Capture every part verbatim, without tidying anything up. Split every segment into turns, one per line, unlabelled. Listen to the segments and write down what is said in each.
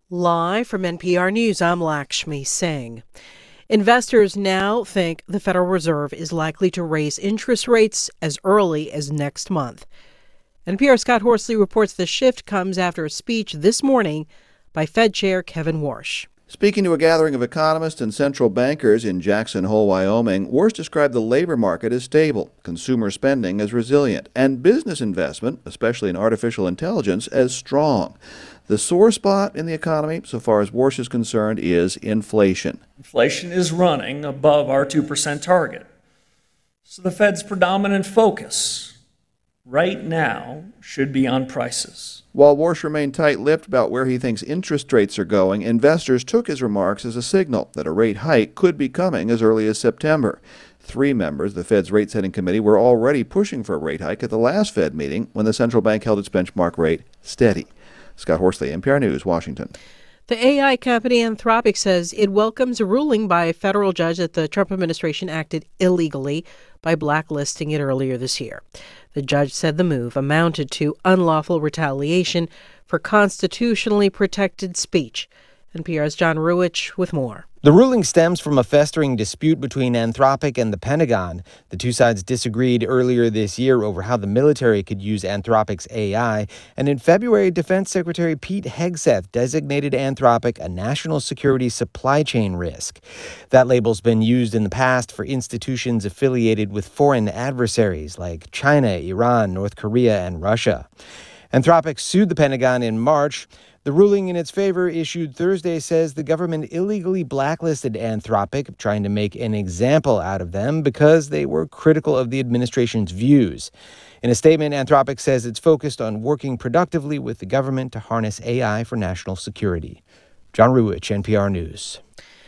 Live from N P R News, I'm Lakshmi Singh. Investors now think the Federal Reserve is likely to raise interest rates as early as next month. N P R's Scott Horsley reports the shift comes after a speech this morning by Fed Chair Kevin Warsh.
Speaking to a gathering of economists and central bankers in Jackson Hole, Wyoming, Warsh described the labor market as stable, consumer spending as resilient, and business investment, especially in artificial intelligence, as strong. The sore spot in the economy, so far as Warsh is concerned, is inflation.
Inflation is running above our two percent target. So the Fed's predominant focus right now should be on prices.
While Warsh remained tight-lipped about where he thinks interest rates are going, investors took his remarks as a signal that a rate hike could be coming as early as September. Three members of the Fed's rate-setting committee were already pushing for a rate hike at the last Fed meeting when the central bank held its benchmark rate steady. Scott Horsley, N P R News, Washington.
The A I company Anthropic says it welcomes a ruling by a federal judge that the Trump administration acted illegally by blacklisting it earlier this year. The judge said the move amounted to unlawful retaliation for constitutionally protected speech. N P R's John Ruwitch with more.
The ruling stems from a festering dispute between Anthropic and the Pentagon. The two sides disagreed earlier this year over how the military could use Anthropic's A I, and in February, Defense Secretary Pete Hegseth designated Anthropic a national security supply chain risk. That label's been used in the past for institutions affiliated with foreign adversaries like China, Iran, North Korea, and Russia. Anthropic sued the Pentagon in March. The ruling in its favor issued Thursday says the government illegally blacklisted Anthropic, trying to make an example out of them because they were critical of the administration's views. In a statement, Anthropic says it's focused on working productively with the government to harness A I for national security. John Ruwitch, N P R News.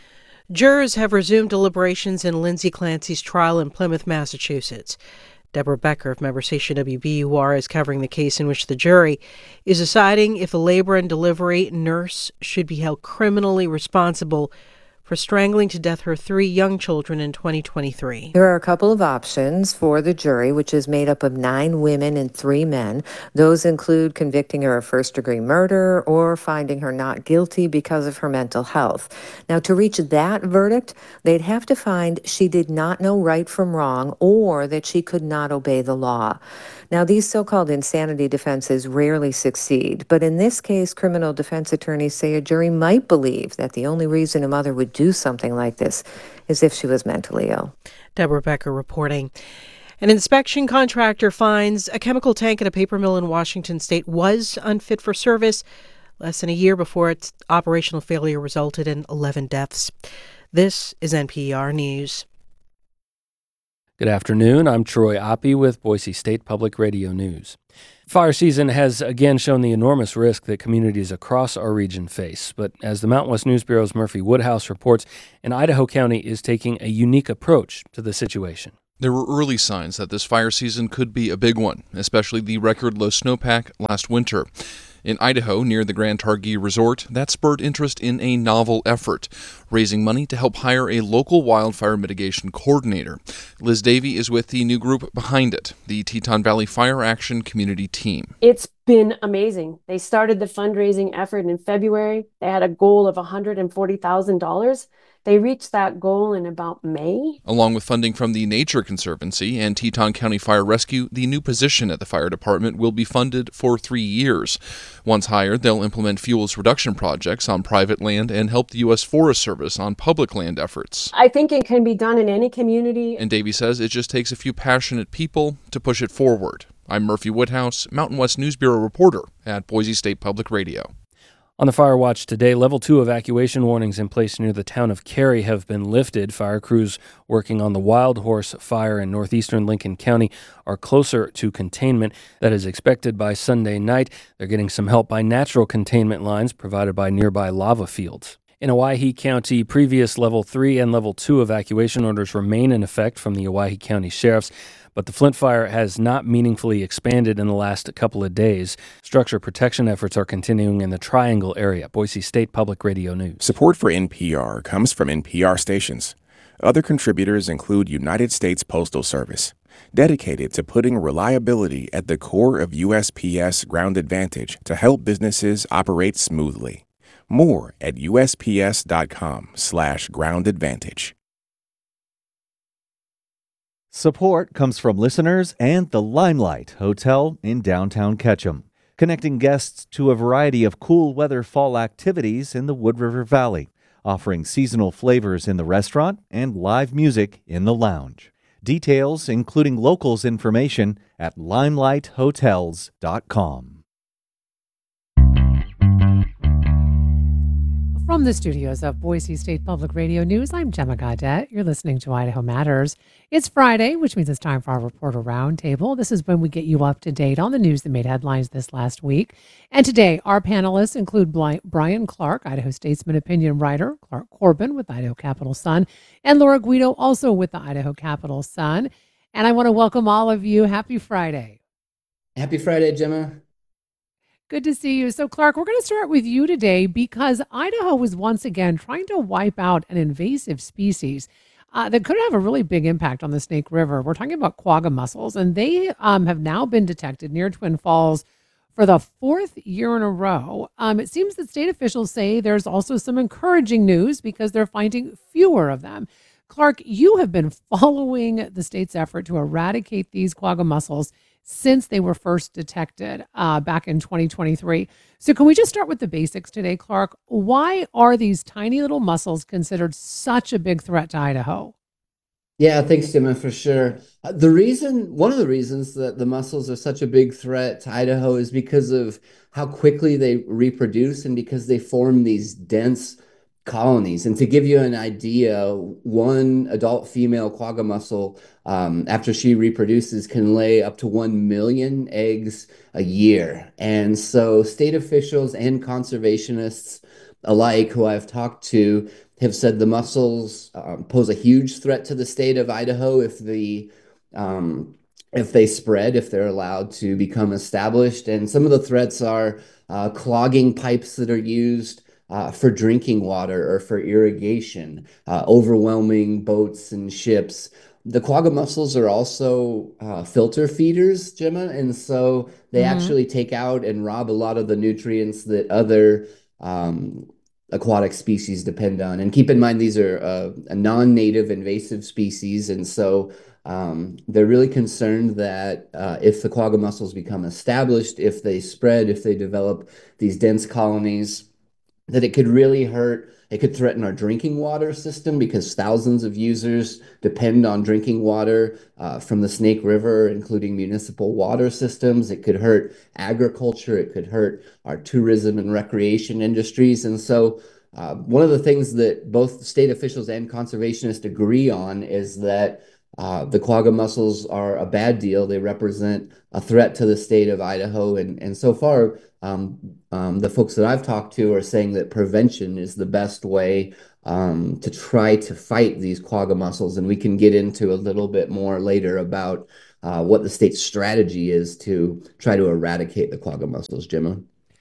Jurors have resumed deliberations in Lindsay Clancy's trial in Plymouth, Massachusetts. Deborah Becker of member station W B U R is covering the case in which the jury is deciding if the labor and delivery nurse should be held criminally responsible for strangling to death her three young children in twenty twenty-three.
There are a couple of options for the jury, which is made up of nine women and three men. Those include convicting her of first-degree murder or finding her not guilty because of her mental health. Now, to reach that verdict, they'd have to find she did not know right from wrong or that she could not obey the law. Now, these so-called insanity defenses rarely succeed, but in this case, criminal defense attorneys say a jury might believe that the only reason a mother would do something like this is if she was mentally ill.
Deborah Becker reporting. An inspection contractor finds a chemical tank at a paper mill in Washington state was unfit for service less than a year before its operational failure resulted in eleven deaths. This is N P R News.
Good afternoon. I'm Troy Oppie with Boise State Public Radio News. Fire season has again shown the enormous risk that communities across our region face. But as the Mountain West News Bureau's Murphy Woodhouse reports, an Idaho county is taking a unique approach to the situation.
There were early signs that this fire season could be a big one, especially the record low snowpack last winter. In Idaho, near the Grand Targhee Resort, that spurred interest in a novel effort, raising money to help hire a local wildfire mitigation coordinator. Liz Davey is with the new group behind it, the Teton Valley Fire Action Community Team.
It's been amazing. They started the fundraising effort in February. They had a goal of one hundred forty thousand dollars. They reached that goal in about May.
Along with funding from the Nature Conservancy and Teton County Fire Rescue, the new position at the fire department will be funded for three years. Once hired, they'll implement fuels reduction projects on private land and help the U S Forest Service on public land efforts.
I think it can be done in any community.
And Davey says it just takes a few passionate people to push it forward. I'm Murphy Woodhouse, Mountain West News Bureau reporter at Boise State Public Radio.
On the fire watch today, level two evacuation warnings in place near the town of Cary have been lifted. Fire crews working on the Wild Horse fire in northeastern Lincoln County are closer to containment. That is expected by Sunday night. They're getting some help by natural containment lines provided by nearby lava fields. In Owyhee County, previous level three and level two evacuation orders remain in effect from the Owyhee County Sheriff's. But the Flint fire has not meaningfully expanded in the last couple of days. Structure protection efforts are continuing in the Triangle area. Boise State Public Radio News.
Support for N P R comes from N P R stations. Other contributors include United States Postal Service, dedicated to putting reliability at the core of U S P S Ground Advantage to help businesses operate smoothly. More at usps.com slash ground advantage.
Support comes from listeners and the Limelight Hotel in downtown Ketchum, connecting guests to a variety of cool weather fall activities in the Wood River Valley, offering seasonal flavors in the restaurant and live music in the lounge. Details, including locals information, at limelight hotels dot com.
From the studios of Boise State Public Radio News, I'm Gemma Gaudet. You're listening to Idaho Matters. It's Friday, which means it's time for our Reporter Roundtable. This is when we get you up to date on the news that made headlines this last week. And today, our panelists include Brian Clark, Idaho Statesman opinion writer, Clark Corbin with Idaho Capital Sun, and Laura Guido, also with the Idaho Capital Sun. And I want to welcome all of you. Happy Friday.
Happy Friday, Gemma.
Good to see you. So, Clark, we're going to start with you today because Idaho was once again trying to wipe out an invasive species uh, that could have a really big impact on the Snake River. We're talking about quagga mussels, and they um, have now been detected near Twin Falls for the fourth year in a row. Um, it seems that state officials say there's also some encouraging news because they're finding fewer of them. Clark, you have been following the state's effort to eradicate these quagga mussels since they were first detected uh, back in twenty twenty-three. So can we just start with the basics today, Clark? Why are these tiny little mussels considered such a big threat to Idaho?
Yeah, thanks, Gemma, for sure. Uh, the reason, one of the reasons that the mussels are such a big threat to Idaho is because of how quickly they reproduce and because they form these dense colonies. And to give you an idea, one adult female quagga mussel, um, after she reproduces, can lay up to one million eggs a year. And so state officials and conservationists alike who I've talked to have said the mussels um, pose a huge threat to the state of Idaho if the um, if they spread, if they're allowed to become established. And some of the threats are uh, clogging pipes that are used Uh, for drinking water or for irrigation, uh, overwhelming boats and ships. The quagga mussels are also uh, filter feeders, Gemma, and so they
Mm-hmm.
actually take out and rob a lot of the nutrients that other um, aquatic species depend on. And keep in mind, these are uh, a non-native invasive species, and so um, they're really concerned that uh, if the quagga mussels become established, if they spread, if they develop these dense colonies, that it could really hurt, it could threaten our drinking water system because thousands of users depend on drinking water uh, from the Snake River, including municipal water systems. It could hurt agriculture. It could hurt our tourism and recreation industries. And so uh, one of the things that both state officials and conservationists agree on is that uh, the quagga mussels are a bad deal. They represent a threat to the state of Idaho. And, and so far, um, um, the folks that I've talked to are saying that prevention is the best way um, to try to fight these quagga mussels. And we can get into a little bit more later about uh, what the state's strategy is to try to eradicate the quagga mussels, Gemma.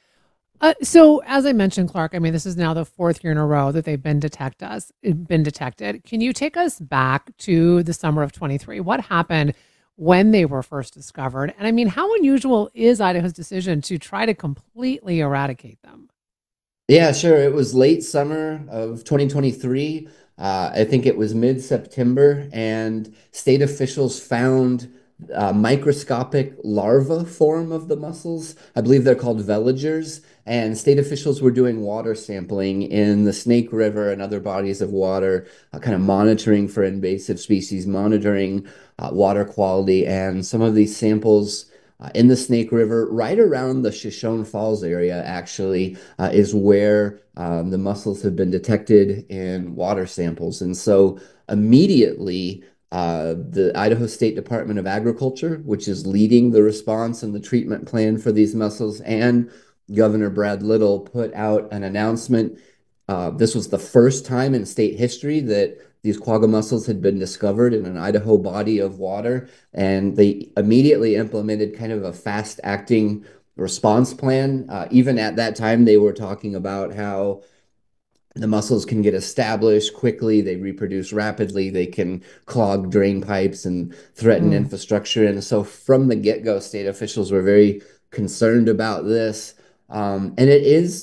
Uh, so, as I mentioned, Clark, I mean, this is now the fourth year in a row that they've been detect us, been detected. Can you take us back to the summer of twenty-three? What happened when they were first discovered? And I mean, how unusual is Idaho's decision to try to completely eradicate them?
Yeah, sure. It was late summer of twenty twenty-three. Uh, I think it was mid-September, and state officials found a microscopic larva form of the mussels. I believe they're called veligers, and state officials were doing water sampling in the Snake River and other bodies of water, uh, kind of monitoring for invasive species, monitoring uh, water quality, and some of these samples Uh, in the Snake River, right around the Shoshone Falls area, actually, uh, is where um, the mussels have been detected in water samples. And so immediately, uh, the Idaho State Department of Agriculture, which is leading the response and the treatment plan for these mussels, and Governor Brad Little put out an announcement. Uh, this was the first time in state history that these quagga mussels had been discovered in an Idaho body of water, and they immediately implemented kind of a fast-acting response plan. Uh, even at that time, they were talking about how the mussels can get established quickly, they reproduce rapidly, they can clog drain pipes and threaten
Mm.
infrastructure. And so from the get-go, state officials were very concerned about this. Um, and it is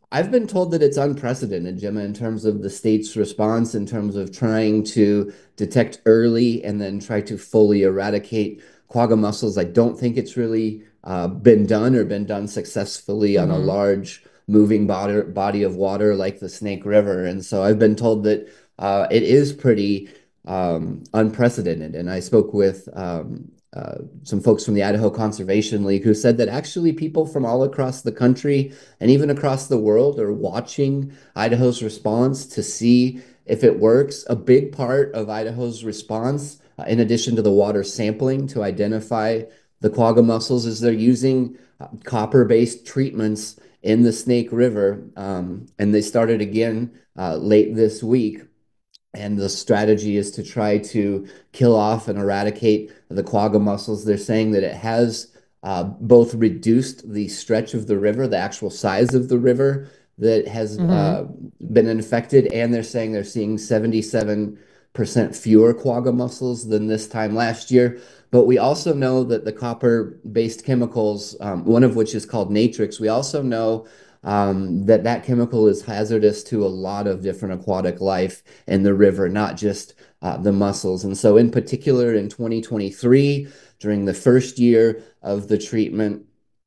I've been told that it's unprecedented, Gemma, in terms of the state's response, in terms of trying to detect early and then try to fully eradicate quagga mussels. I don't think it's really uh, been done or been done successfully on a
Mm-hmm.
large moving body, body of water like the Snake River. And so I've been told that uh, it is pretty um, unprecedented. And I spoke with um, uh, some folks from the Idaho Conservation League who said that actually people from all across the country and even across the world are watching Idaho's response to see if it works. A big part of Idaho's response, uh, in addition to the water sampling to identify the quagga mussels, is they're using uh, copper-based treatments in the Snake River. Um, and they started again uh, late this week. And the strategy is to try to kill off and eradicate the quagga mussels. They're saying that it has uh, both reduced the stretch of the river, the actual size of the river that has
Mm-hmm.
uh, been infected, and they're saying they're seeing seventy-seven percent fewer quagga mussels than this time last year. But we also know that the copper-based chemicals, um, one of which is called Natrix, we also know um, that that chemical is hazardous to a lot of different aquatic life in the river, not just uh, the mussels. And so, in particular, in twenty twenty-three, during the first year of the treatment,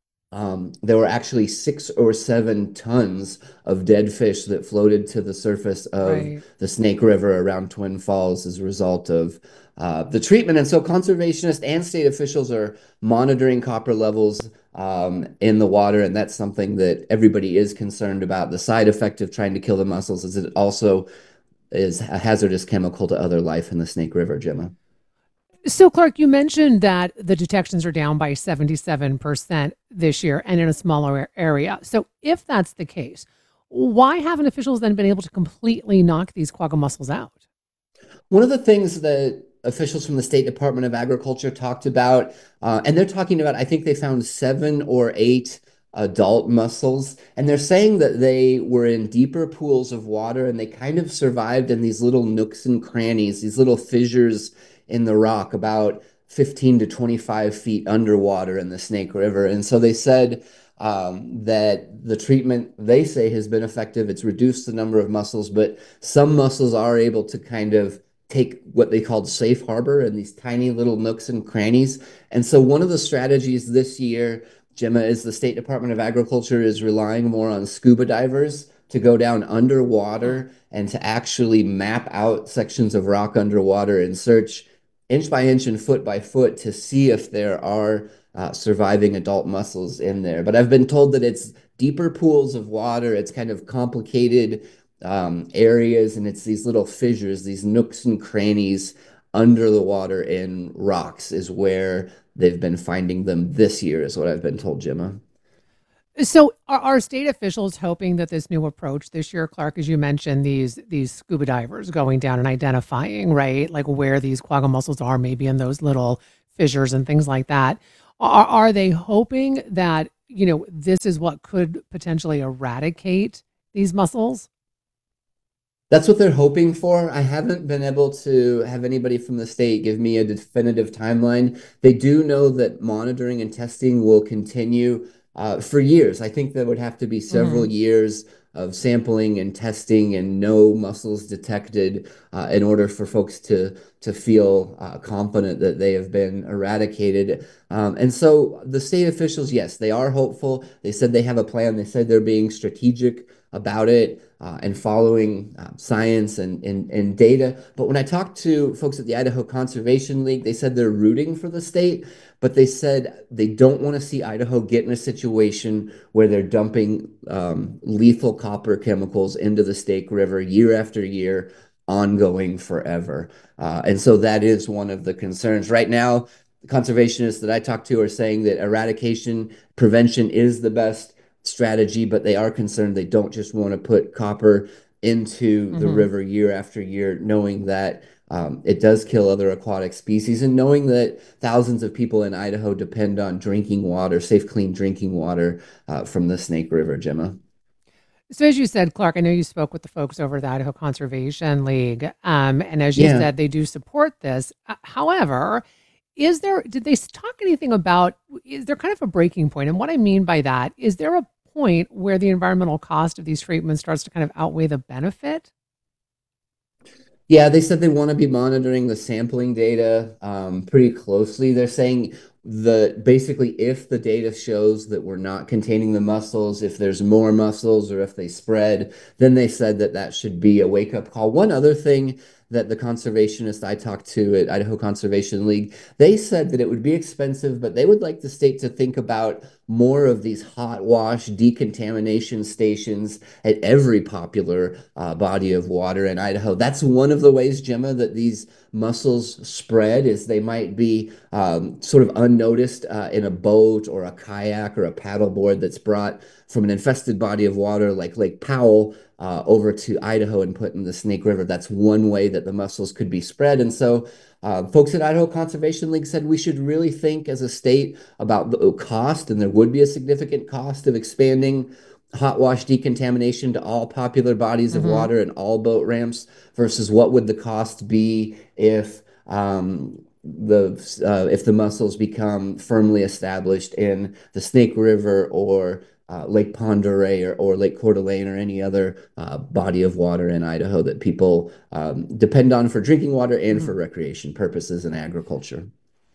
um, there were actually six or seven tons of dead fish that floated to the surface of
Right.
the Snake River around Twin Falls as a result of uh, the treatment. And so conservationists and state officials are monitoring copper levels um, in the water. And that's something that everybody is concerned about. The side effect of trying to kill the mussels is it also is a hazardous chemical to other life in the Snake River, Gemma.
So, Clark, you mentioned that the detections are down by seventy-seven percent this year and in a smaller area. So, if that's the case, why haven't officials then been able to completely knock these quagga mussels out?
One of the things that officials from the State Department of Agriculture talked about, uh, and they're talking about, I think they found seven or eight adult mussels, and they're saying that they were in deeper pools of water and they kind of survived in these little nooks and crannies, these little fissures in the rock, about fifteen to twenty-five feet underwater in the Snake River. And so they said um, that the treatment, they say, has been effective. It's reduced the number of mussels, but some mussels are able to kind of take what they called safe harbor in these tiny little nooks and crannies. And so one of the strategies this year, Gemma, is the State Department of Agriculture is relying more on scuba divers to go down underwater and to actually map out sections of rock underwater and search inch by inch and foot by foot to see if there are uh, surviving adult mussels in there. But I've been told that it's deeper pools of water. It's kind of complicated um, areas, and it's these little fissures, these nooks and crannies under the water in rocks is where they've been finding them this year, is what I've been told, Gemma.
So, are, are state officials hoping that this new approach this year, Clark, as you mentioned, these these scuba divers going down and identifying, right, like where these quagga mussels are, maybe in those little fissures and things like that, are, are they hoping that, you know, this is what could potentially eradicate these mussels?
That's what they're hoping for. I haven't been able to have anybody from the state give me a definitive timeline. They do know that monitoring and testing will continue uh, for years. I think there would have to be several
Mm-hmm.
years of sampling and testing and no mussels detected uh, in order for folks to to feel uh, confident that they have been eradicated. Um, and so the state officials, yes, they are hopeful. They said they have a plan. They said they're being strategic about it uh, and following uh, science and, and, and data. But when I talked to folks at the Idaho Conservation League, they said they're rooting for the state, but they said they don't want to see Idaho get in a situation where they're dumping um, lethal copper chemicals into the Snake River year after year, ongoing forever. Uh, and so that is one of the concerns. Right now, the conservationists that I talk to are saying that eradication prevention is the best strategy, but they are concerned they don't just want to put copper into the
Mm-hmm.
river year after year, knowing that um, it does kill other aquatic species, and knowing that thousands of people in Idaho depend on drinking water, safe, clean drinking water uh, from the Snake River, Gemma.
So, as you said, Clark, I know you spoke with the folks over at the Idaho Conservation League, um, and as you
Yeah.
said, they do support this. Uh, however, is there? Did they talk anything about? Is there kind of a breaking point? And what I mean by that is there a point where the environmental cost of these treatments starts to kind of outweigh the benefit?
Yeah, they said they want to be monitoring the sampling data um, pretty closely. They're saying the basically if the data shows that we're not containing the mussels, if there's more mussels or if they spread, then they said that that should be a wake-up call. One other thing that the conservationists I talked to at Idaho Conservation League, they said that it would be expensive, but they would like the state to think about more of these hot wash decontamination stations at every popular uh, body of water in Idaho. That's one of the ways, Gemma, that these mussels spread is they might be um, sort of unnoticed uh, in a boat or a kayak or a paddleboard that's brought from an infested body of water like Lake Powell uh, over to Idaho and put in the Snake River. That's one way that the mussels could be spread. And so uh, folks at Idaho Conservation League said we should really think as a state about the cost, and there would be a significant cost of expanding hot wash decontamination to all popular bodies of
Mhm.
water and all boat ramps versus what would the cost be if um, the uh, if the mussels become firmly established in the Snake River or uh, Lake Pend Oreille or, or Lake Coeur d'Alene or any other uh, body of water in Idaho that people um, depend on for drinking water and for recreation purposes and agriculture.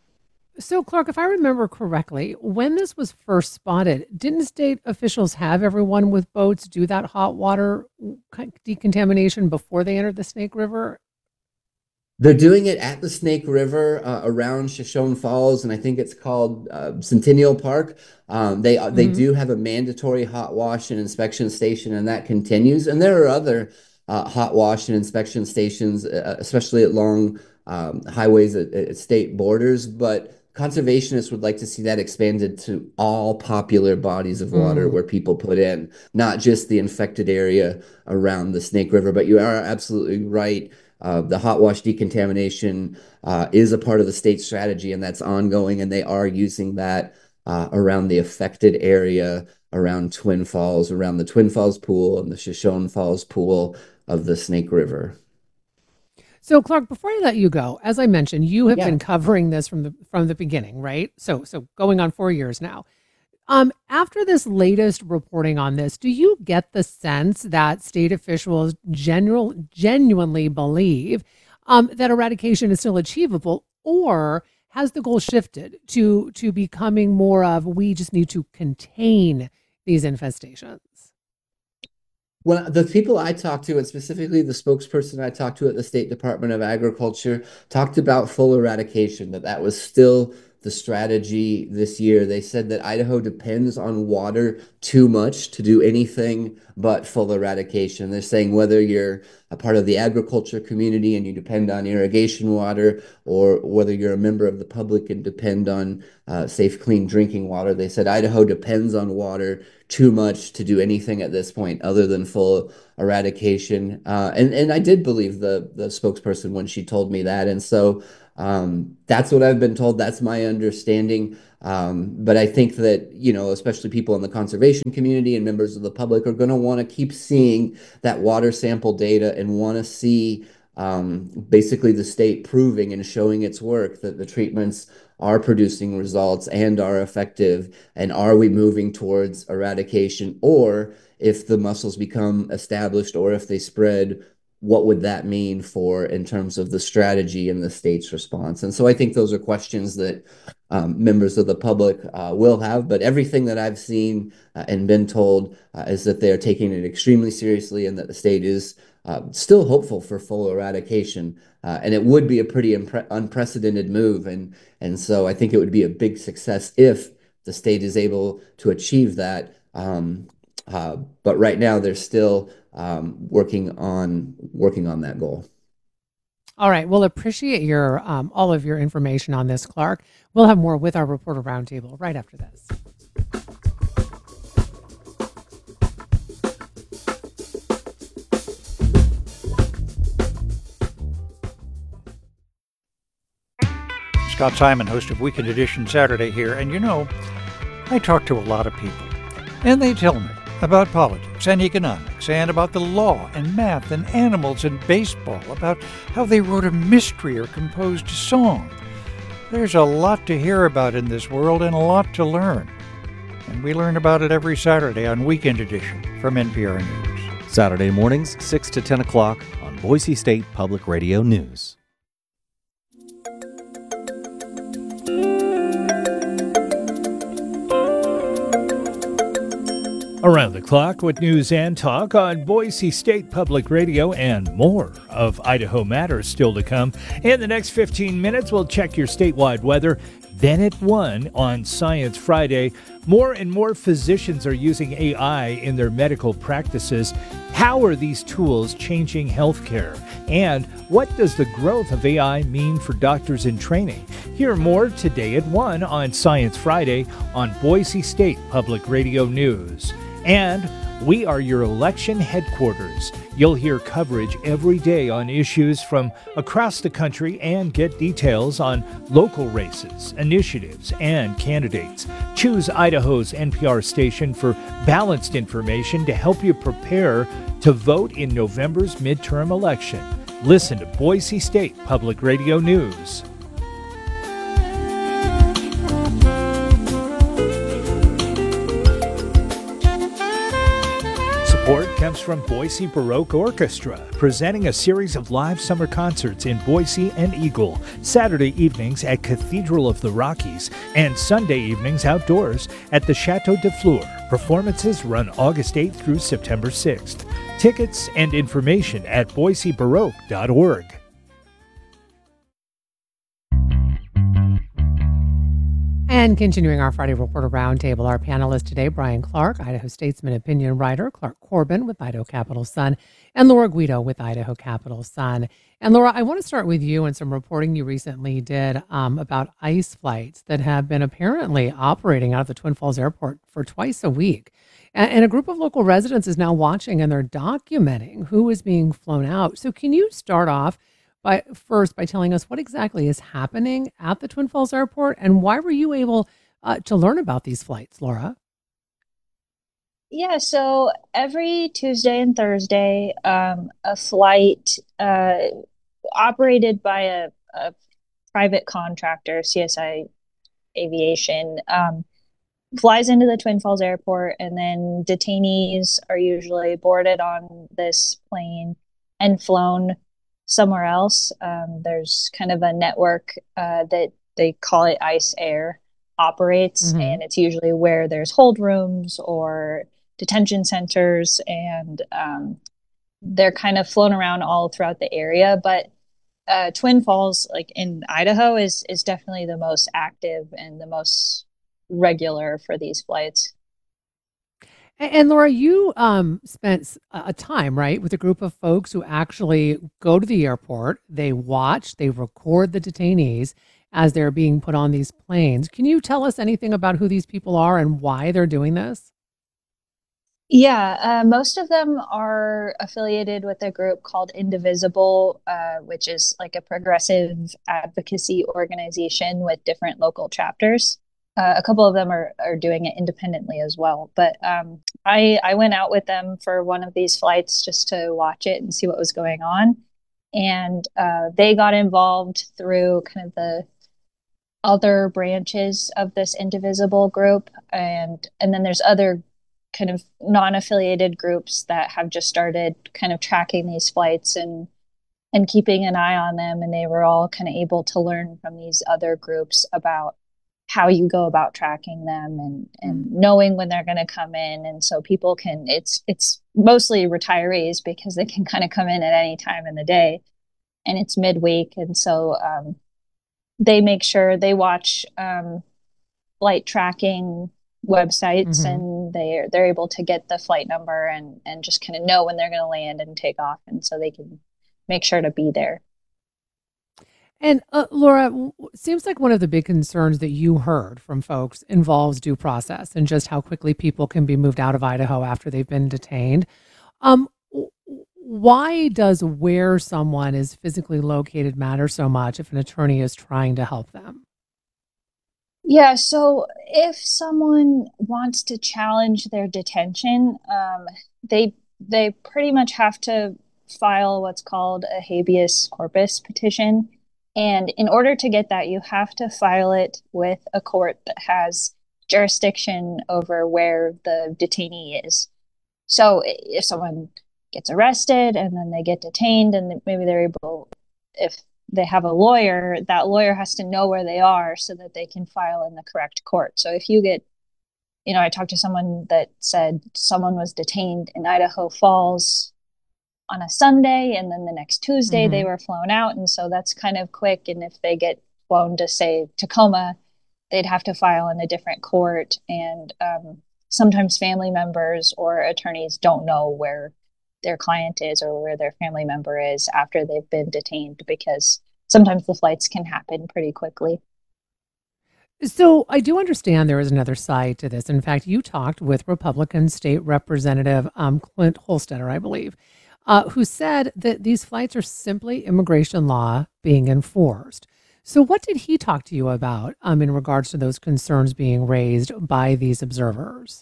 So, Clark, if I remember correctly, when this was first spotted, didn't state officials have everyone with boats do that hot water decontamination before they entered the Snake River?
They're doing it at the Snake River uh, around Shoshone Falls, and I think it's called uh, Centennial Park. Um, they uh, they
Mhm.
do have a mandatory hot wash and inspection station, and that continues. And there are other uh, hot wash and inspection stations, uh, especially at long um, highways at, at state borders. But conservationists would like to see that expanded to all popular bodies of water
Mm.
where people put in, not just the infected area around the Snake River. But you are absolutely right. Uh, the hot wash decontamination uh, is a part of the state strategy, and that's ongoing. And they are using that uh, around the affected area, around Twin Falls, around the Twin Falls pool and the Shoshone Falls pool of the Snake River.
So, Clark, before I let you go, as I mentioned, you have
Yeah.
been covering this from the from the beginning, right? So, so going on four years now. Um, after this latest reporting on this, do you get the sense that state officials general, genuinely believe um, that eradication is still achievable, or has the goal shifted to to becoming more of we just need to contain these infestations?
Well, the people I talked to, and specifically the spokesperson I talked to at the State Department of Agriculture, talked about full eradication, that that was still the strategy this year. They said that Idaho depends on water too much to do anything but full eradication. They're saying whether you're a part of the agriculture community and you depend on irrigation water, or whether you're a member of the public and depend on uh, safe, clean drinking water, they said Idaho depends on water too much to do anything at this point other than full eradication. Uh, and and I did believe the the spokesperson when she told me that, and so um, that's what I've been told. That's my understanding. Um, but I think that, you know, especially people in the conservation community and members of the public are going to want to keep seeing that water sample data and want to see um, basically the state proving and showing its work that the treatments are producing results and are effective. And are we moving towards eradication? Or if the mussels become established or if they spread, what would that mean for in terms of the strategy and the state's response? And so I think those are questions that um, members of the public uh, will have. But everything that I've seen uh, and been told uh, is that they are taking it extremely seriously and that the state is uh, still hopeful for full eradication. Uh, and it would be a pretty impre- unprecedented move. And, and so I think it would be a big success if the state is able to achieve that. Um, uh, but right now they're still um, working on working on that goal.
All right. We'll appreciate your um, all of your information on this, Clark. We'll have more with our reporter roundtable right after this.
Scott Simon, host of Weekend Edition Saturday here, and you know, I talk to a lot of people, and they tell me about politics and economics, and about the law and math and animals and baseball, about how they wrote a mystery or composed a song. There's a lot to hear about in this world and a lot to learn. And we learn about it every Saturday on Weekend Edition from N P R News.
Saturday mornings, six to ten o'clock on Boise State Public Radio News.
Around the clock with news and talk on Boise State Public Radio, and more of Idaho Matters still to come. In the next fifteen minutes, we'll check your statewide weather. Then at one on Science Friday, more and more physicians are using A I in their medical practices. How are these tools changing healthcare? And what does the growth of A I mean for doctors in training? Hear more today at one on Science Friday on Boise State Public Radio News. And we are your election headquarters. You'll hear coverage every day on issues from across the country and get details on local races, initiatives, and candidates. Choose Idaho's N P R station for balanced information to help you prepare to vote in November's midterm election. Listen to Boise State Public Radio News. Support comes from Boise Baroque Orchestra, presenting a series of live summer concerts in Boise and Eagle, Saturday evenings at Cathedral of the Rockies, and Sunday evenings outdoors at the Chateau de Fleur. Performances run August eighth through September sixth. Tickets and information at boise baroque dot org.
And continuing our Friday Reporter Roundtable, our panelists today, Brian Clark, Idaho Statesman opinion writer, Clark Corbin with Idaho Capital Sun, and Laura Guido with Idaho Capital Sun. And Laura, I want to start with you and some reporting you recently did um, about ICE flights that have been apparently operating out of the Twin Falls Airport for twice a week. And, and a group of local residents is now watching and they're documenting who is being flown out. So can you start off by first by telling us what exactly is happening at the Twin Falls Airport, and why were you able uh, to learn about these flights, Laura?
Yeah, so every Tuesday and Thursday, um, a flight uh, operated by a, a private contractor, C S I Aviation, um, flies into the Twin Falls Airport, and then detainees are usually boarded on this plane and flown somewhere else. Um, there's kind of a network uh, that they call it ICE Air operates, mm-hmm. and it's usually where there's hold rooms or detention centers, and um, they're kind of flown around all throughout the area. But uh, Twin Falls, like in Idaho, is is definitely the most active and the most regular for these flights.
And, and Laura, you um, spent a time, right, with a group of folks who actually go to the airport, they watch, they record the detainees as they're being put on these planes. Can you tell us anything about who these people are and why they're doing this?
Yeah, uh, most of them are affiliated with a group called Indivisible, uh, which is like a progressive advocacy organization with different local chapters. Uh, a couple of them are, are doing it independently as well. But um, I, I went out with them for one of these flights just to watch it and see what was going on. And uh, they got involved through kind of the other branches of this Indivisible group. And, and then there's other kind of non-affiliated groups that have just started kind of tracking these flights and and keeping an eye on them. And they were all kind of able to learn from these other groups about how you go about tracking them and, and mm. knowing when they're going to come in. And so people can, it's, it's mostly retirees because they can kind of come in at any time in the day, and it's midweek. And so um, they make sure they watch um, flight tracking websites, mm-hmm. and they're, they're able to get the flight number and, and just kind of know when they're going to land and take off. And so they can make sure to be there.
And uh, Laura, seems like one of the big concerns that you heard from folks involves due process and just how quickly people can be moved out of Idaho after they've been detained. Um, why does where someone is physically located matter so much if an attorney is trying to help them?
Yeah, so if someone wants to challenge their detention, um, they they pretty much have to file what's called a habeas corpus petition. And in order to get that, you have to file it with a court that has jurisdiction over where the detainee is. So if someone gets arrested and then they get detained and maybe they're able, if they have a lawyer, that lawyer has to know where they are so that they can file in the correct court. So if you get, you know, I talked to someone that said someone was detained in Idaho Falls on a Sunday and then the next Tuesday mm-hmm. they were flown out. And so that's kind of quick. And if they get flown to, say, Tacoma, they'd have to file in a different court. And um, sometimes family members or attorneys don't know where their client is or where their family member is after they've been detained, because sometimes the flights can happen pretty quickly.
So I do understand there is another side to this. In fact, you talked with Republican State Representative um, Clint Holstetter, I believe, uh, who said that these flights are simply immigration law being enforced. So what did he talk to you about um, in regards to those concerns being raised by these observers?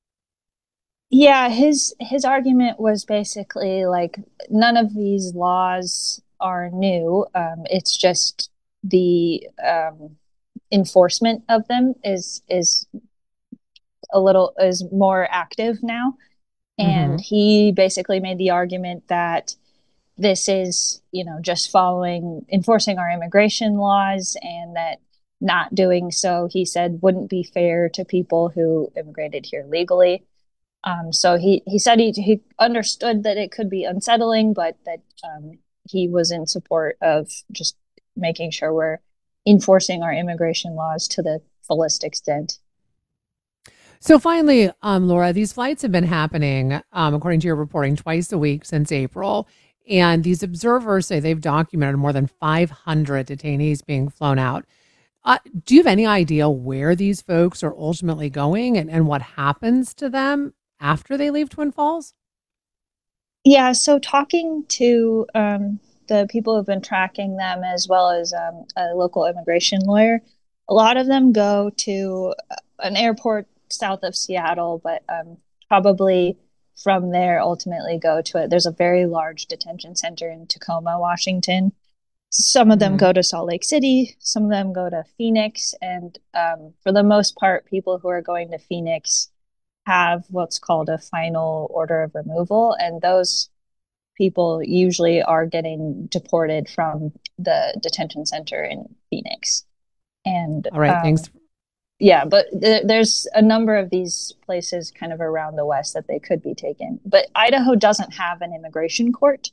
Yeah, his his argument was basically like, none of these laws are new. Um, it's just the um, enforcement of them is is a little is more active now. And mm-hmm. he basically made the argument that this is, you know, just following, enforcing our immigration laws, and that not doing so, he said, wouldn't be fair to people who immigrated here legally. Um, so he, he said he, he understood that it could be unsettling, but that um, he was in support of just making sure we're enforcing our immigration laws to the fullest extent.
So finally, um, Laura, these flights have been happening, um, according to your reporting, twice a week since April. And these observers say they've documented more than five hundred detainees being flown out. Uh, do you have any idea where these folks are ultimately going and, and what happens to them after they leave Twin Falls?
Yeah, so talking to um, the people who've been tracking them, as well as um, a local immigration lawyer, a lot of them go to an airport south of Seattle, but um, probably from there ultimately go to it. There's a very large detention center in Tacoma, Washington. Some of them mm-hmm. go to Salt Lake City, some of them go to Phoenix, and um, for the most part, people who are going to Phoenix have what's called a final order of removal, and those people usually are getting deported from the detention center in Phoenix. And
all right,
um,
thanks.
Yeah, but th- there's a number of these places kind of around the West that they could be taken. But Idaho doesn't have an immigration court.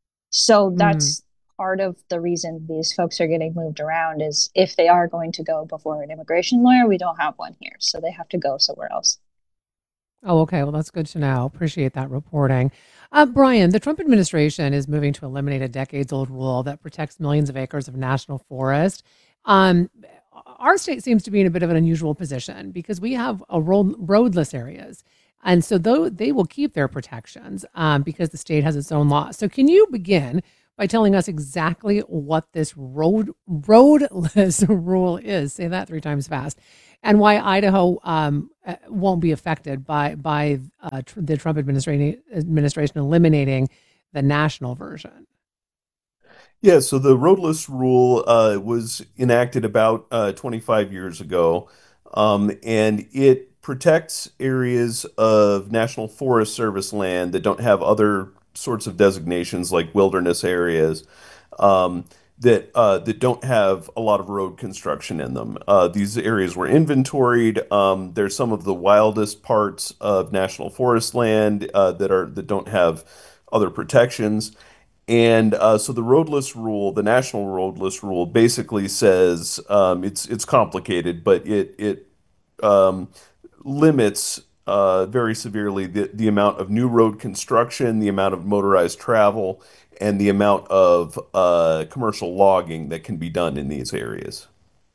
So that's mm. part of the reason these folks are getting moved around, is if they are going to go before an immigration lawyer, we don't have one here. So they have to go somewhere else.
Oh, okay. Well, that's good to know. Appreciate that reporting. Uh, Brian, the Trump administration is moving to eliminate a decades-old rule that protects millions of acres of national forest. Um, our state seems to be in a bit of an unusual position because we have a road, roadless areas. And so though they will keep their protections um, because the state has its own law. So can you begin by telling us exactly what this road roadless rule is? Say that three times fast. And why Idaho um, won't be affected by by uh, tr- the Trump administration administration eliminating the national version.
Yeah, so the roadless rule uh, was enacted about uh, twenty-five years ago, um, and it protects areas of National Forest Service land that don't have other sorts of designations like wilderness areas. Um, that uh, that don't have a lot of road construction in them. Uh, these areas were inventoried. Um, they're some of the wildest parts of national forest land uh, that are that don't have other protections. And uh, so the roadless rule, the national roadless rule, basically says um, it's it's complicated, but it it um, limits uh, very severely the, the amount of new road construction, the amount of motorized travel, and the amount of uh, commercial logging that can be done in these areas.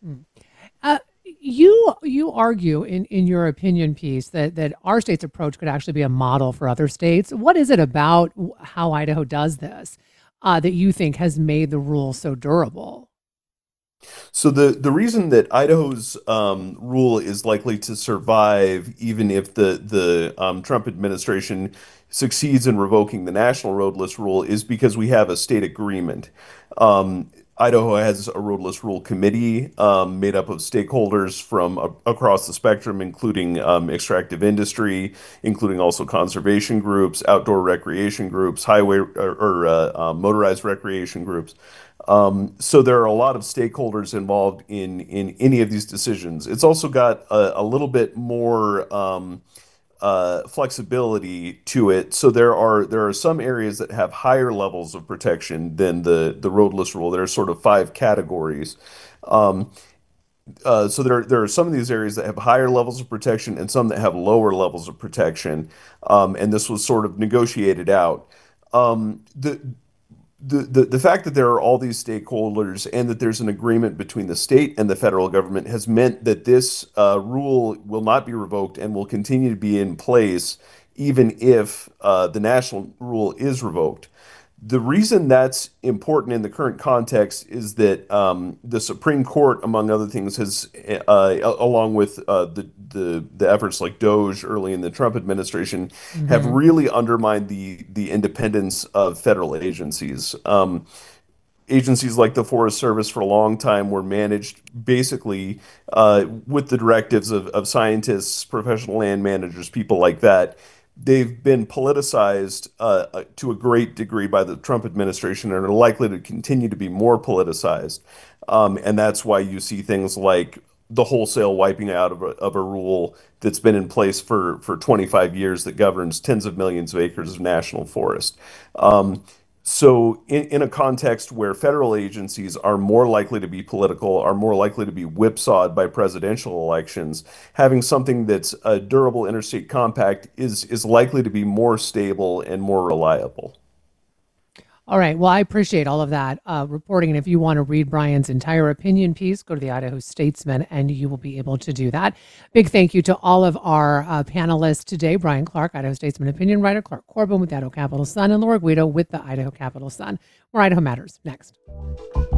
Uh, you you argue in, in your opinion piece that, that our state's approach could actually be a model for other states. What is it about how Idaho does this uh, that you think has made the rule so durable?
So the, the reason that Idaho's um, rule is likely to survive, even if the the um, Trump administration succeeds in revoking the national roadless rule, is because we have a state agreement. Um, Idaho has a roadless rule committee um, made up of stakeholders from a- across the spectrum, including um, extractive industry, including also conservation groups, outdoor recreation groups, highway or, or uh, uh, motorized recreation groups. Um, so there are a lot of stakeholders involved in in any of these decisions. It's also got a, a little bit more um, uh, flexibility to it. So there are there are some areas that have higher levels of protection than the the roadless rule. There are sort of five categories. Um, uh, so there there are some of these areas that have higher levels of protection and some that have lower levels of protection. Um, and this was sort of negotiated out. Um, the the, the the fact that there are all these stakeholders and that there's an agreement between the state and the federal government has meant that this uh, rule will not be revoked and will continue to be in place even if uh, the national rule is revoked. The reason that's important in the current context is that um, the Supreme Court, among other things, has, uh, along with uh, the, the the efforts like DOGE early in the Trump administration, have
Mhm.
really undermined the the independence of federal agencies. Um, agencies like the Forest Service for a long time were managed basically uh, with the directives of, of scientists, professional land managers, people like that. They've been politicized uh, uh, to a great degree by the Trump administration and are likely to continue to be more politicized. Um, and that's why you see things like the wholesale wiping out of a, of a rule that's been in place for, for twenty-five years that governs tens of millions of acres of national forest. Um, so in, in a context where federal agencies are more likely to be political, are more likely to be whipsawed by presidential elections, having something that's a durable interstate compact is, is likely to be more stable and more reliable.
All right. Well, I appreciate all of that uh, reporting. And if you want to read Brian's entire opinion piece, go to the Idaho Statesman and you will be able to do that. Big thank you to all of our uh, panelists today. Brian Clark, Idaho Statesman opinion writer, Clark Corbin with the Idaho Capital Sun, and Laura Guido with the Idaho Capital Sun. More Idaho Matters next.